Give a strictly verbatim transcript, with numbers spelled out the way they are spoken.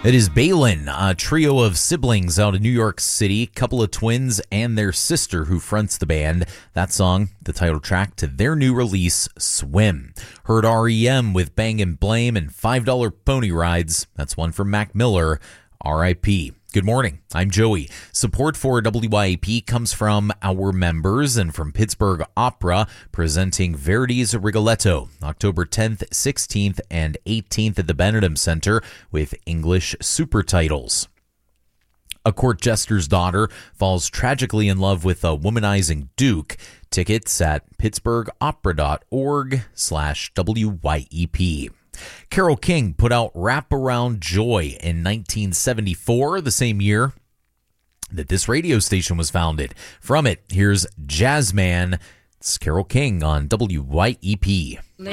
It is Balin, a trio of siblings out of New York City, couple of twins and their sister who fronts the band. That song, the title track to their new release, Swim. Heard R E M with Bang and Blame and five dollar Pony Rides. That's one from Mac Miller, R I P Good morning, I'm Joey. Support for W Y A P comes from our members and from Pittsburgh Opera, presenting Verdi's Rigoletto, October tenth, sixteenth, and eighteenth at the Benedum Center with English super titles. A court jester's daughter falls tragically in love with a womanizing duke. Tickets at pittsburghopera.org slash WYEP. Carole King put out Wrap Around Joy in nineteen seventy-four, the same year that this radio station was founded. From it, here's Jazzman. It's Carole King on W Y E P.